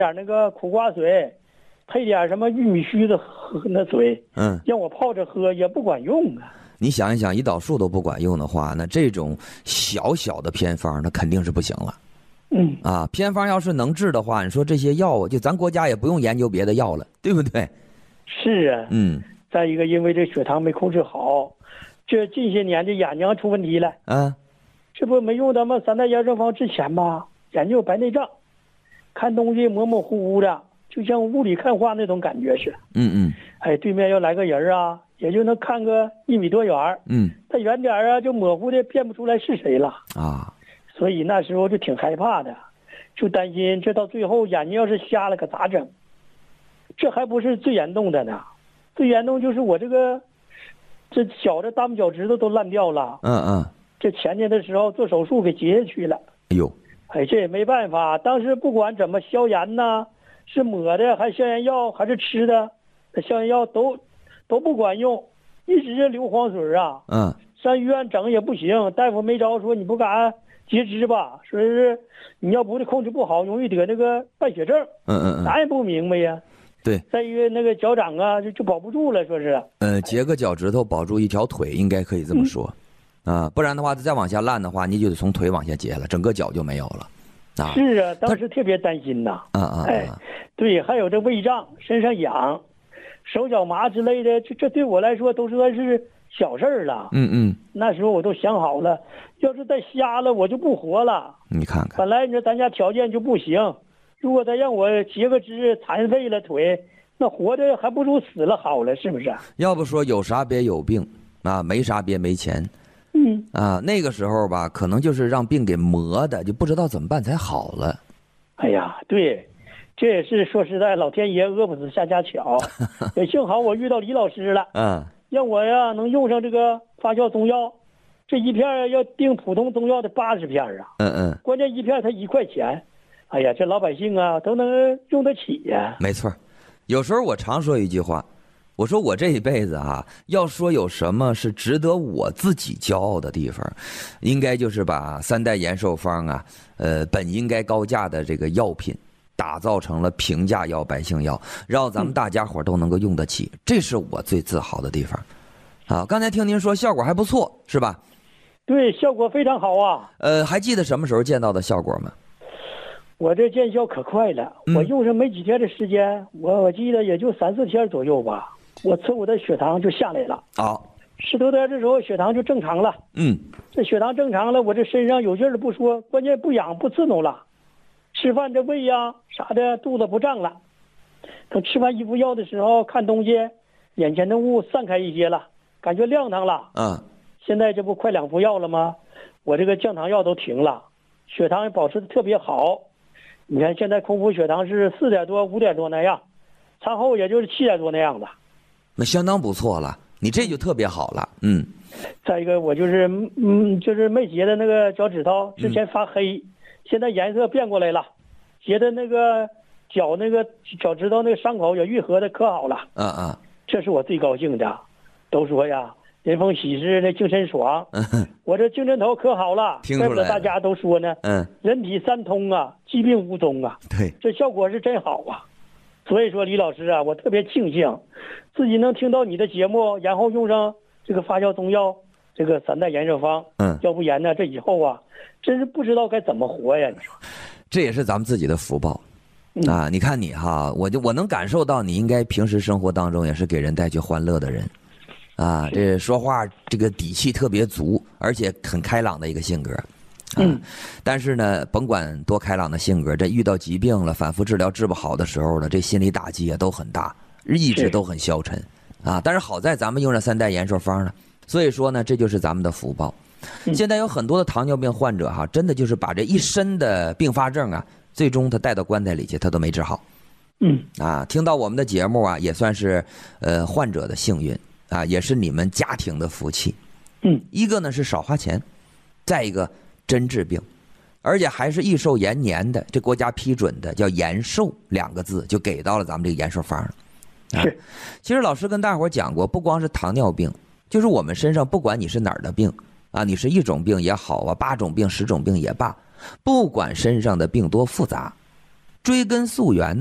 点那个苦瓜水，配点什么玉米须子喝那水，让我泡着喝也不管用啊。 你想一想，胰岛素都不管用的话，那这种小小的偏方，那肯定是不行了。偏方要是能治的话，你说这些药，就咱国家也不用研究别的药了，对不对？ 是啊。再一个，因为这血糖没控制好，这近些年这眼睛出问题了。这不没用咱们3代炎症方之前吧，眼睛有白内障，看东西模模糊糊的，就像雾里看花那种感觉似的。对面要来个人啊，也就能看个1米多远。他远点啊，就模糊的辨不出来是谁了啊。所以那时候就挺害怕的，就担心这到最后眼睛要是瞎了可咋整？这还不是最严重的呢，最严重就是我这小的大拇脚趾头都烂掉了。这前年的时候做手术给截下去了。这也没办法，当时不管怎么消炎呢，是抹的还是消炎药还是吃的，那消炎药都不管用，一直流黄水啊。上医院整也不行，大夫没招，说你不敢截肢吧，说是你要不是控制不好，容易得那个败血症。咱也不明白呀。 对， 再一个那个脚掌啊，就保不住了，说是。 截个脚趾头保住一条腿，应该可以这么说。不然的话，再往下烂的话，你就得从腿往下截了，整个脚就没有了。 是啊，当时特别担心呐。对，还有这胃胀、身上痒、手脚麻之类的，这对我来说都算是小事儿了。那时候我都想好了，要是再瞎了，我就不活了。 你看看， 本来你说咱家条件就不行，如果再让我截个肢残废了腿，那活着还不如死了好了，是不是？ 要不说有啥别有病没啥别没钱。那个时候吧，可能就是让病给磨的，就不知道怎么办才好了。 对，这也是说实在，老天爷饿不死瞎家巧。也幸好我遇到李老师了。让我呀能用上这个发酵中药，这一片要订普通中药的80片啊。关键一片才1块钱。这老百姓啊都能用得起呀。 没错，有时候我常说一句话，我说我这一辈子要说有什么是值得我自己骄傲的地方，应该就是把3代延寿方本应该高价的这个药品，打造成了平价药、百姓药，让咱们大家伙都能够用得起，这是我最自豪的地方。刚才听您说效果还不错，是吧？ 对，效果非常好啊。 还记得什么时候见到的效果吗？ 我这见效可快了，我用上没几天的时间，我记得也就3、4天左右吧，我的血糖就下来了。10多天的时候血糖就正常了。这血糖正常了，我这身上有劲儿的不说，关键不痒不刺挠了，吃饭这胃呀啥的肚子不胀了。等吃完1副药的时候，看东西眼前的雾散开一些了，感觉亮堂了。现在这不快2副药了吗？我这个降糖药都停了，血糖也保持的特别好。你看现在空腹血糖是4点多5点多那样，餐后也就是7点多那样的， 那相当不错了，你这就特别好了。 再一个我就是没截的那个脚趾头之前发黑，现在颜色变过来了，截的那个脚趾头那个伤口也愈合的可好了。这是我最高兴的。都说呀人逢喜事那精神爽，我这精神头可好了，怪不得大家都说呢。人体3通啊，疾病无踪啊。 对， 这效果是真好啊。所以说李老师啊，我特别庆幸自己能听到你的节目，然后用上这个发酵中药，这个3代延寿方。要不然呢，这以后啊，真是不知道该怎么活呀。你说， 这也是咱们自己的福报。你看你我能感受到你应该平时生活当中也是给人带去欢乐的人。这说话这个底气特别足，而且很开朗的一个性格。但是呢，甭管多开朗的性格，这遇到疾病了，反复治疗治不好的时候呢，这心理打击也都很大，意志都很消沉。但是好在咱们用上3代延寿方呢，所以说呢，这就是咱们的福报。现在有很多的糖尿病患者真的就是把这一身的并发症最终他带到棺材里去，他都没治好。听到我们的节目也算是患者的幸运。也是你们家庭的福气。一个呢是少花钱，再一个真治病，而且还是益寿延年的，这国家批准的叫延寿2个字就给到了咱们这个延寿方。其实老师跟大伙讲过，不光是糖尿病，就是我们身上不管你是哪儿的病你是1种病也好8种病10种病也罢，不管身上的病多复杂， 追根溯源